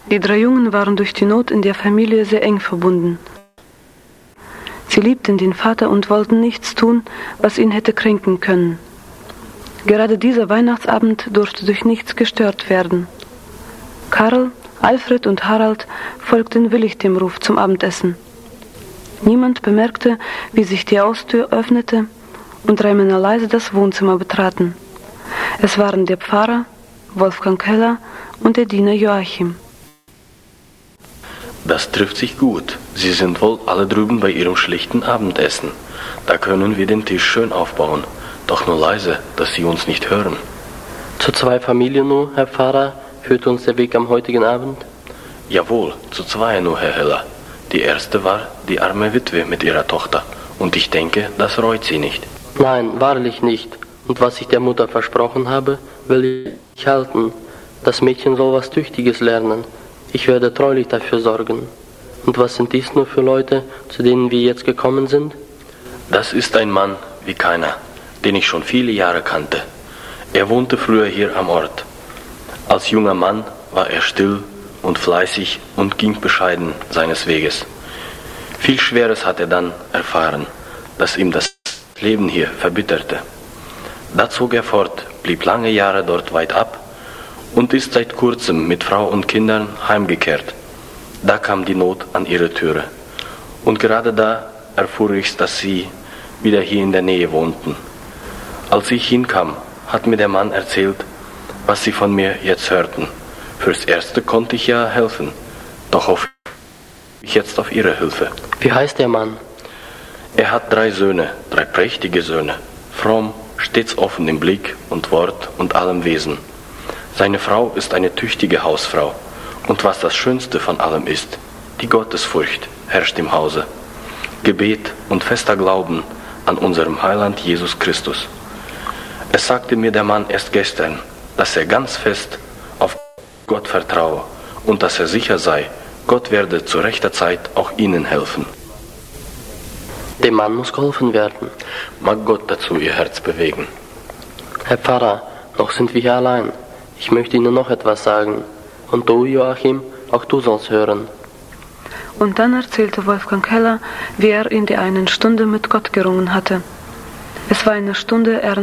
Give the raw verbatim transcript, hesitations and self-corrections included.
Die drei Jungen waren durch die Not in der Familie sehr eng verbunden. Sie liebten den Vater und wollten nichts tun, was ihn hätte kränken können. Gerade dieser Weihnachtsabend durfte durch nichts gestört werden. Karl, Alfred und Harald folgten willig dem Ruf zum Abendessen. Niemand bemerkte, wie sich die Haustür öffnete und drei Männer leise das Wohnzimmer betraten. Es waren der Pfarrer, Wolfgang Keller und der Diener Joachim. Das trifft sich gut. Sie sind wohl alle drüben bei ihrem schlichten Abendessen. Da können wir den Tisch schön aufbauen. Doch nur leise, dass Sie uns nicht hören. Zu zwei Familien nur, Herr Pfarrer, führt uns der Weg am heutigen Abend? Jawohl, zu zwei nur, Herr Heller. Die erste war die arme Witwe mit ihrer Tochter. Und ich denke, das reut sie nicht. Nein, wahrlich nicht. Und was ich der Mutter versprochen habe, will ich halten. Das Mädchen soll was Tüchtiges lernen. Ich werde treulich dafür sorgen. Und was sind dies nur für Leute, zu denen wir jetzt gekommen sind? Das ist ein Mann wie keiner, den ich schon viele Jahre kannte. Er wohnte früher hier am Ort. Als junger Mann war er still und fleißig und ging bescheiden seines Weges. Viel Schweres hat er dann erfahren, das ihm das Leben hier verbitterte. Da zog er fort, blieb lange Jahre dort weit ab und ist seit kurzem mit Frau und Kindern heimgekehrt. Da kam die Not an ihre Türe. Und gerade da erfuhr ich, dass sie wieder hier in der Nähe wohnten. Als ich hinkam, hat mir der Mann erzählt, was sie von mir jetzt hörten. Fürs Erste konnte ich ja helfen, doch hoffe ich jetzt auf ihre Hilfe. Wie heißt der Mann? Er hat drei Söhne, drei prächtige Söhne, fromm, stets offen im Blick und Wort und allem Wesen. Seine Frau ist eine tüchtige Hausfrau. Und was das Schönste von allem ist, die Gottesfurcht herrscht im Hause. Gebet und fester Glauben an unserem Heiland Jesus Christus. Es sagte mir der Mann erst gestern, dass er ganz fest auf Gott vertraue und dass er sicher sei, Gott werde zu rechter Zeit auch ihnen helfen. Dem Mann muss geholfen werden. Mag Gott dazu ihr Herz bewegen. Herr Pfarrer, noch sind wir hier allein. Ich möchte Ihnen noch etwas sagen. Und du, Joachim, auch du sollst hören. Und dann erzählte Wolfgang Keller, wie er in der einen Stunde mit Gott gerungen hatte. Es war eine Stunde ernst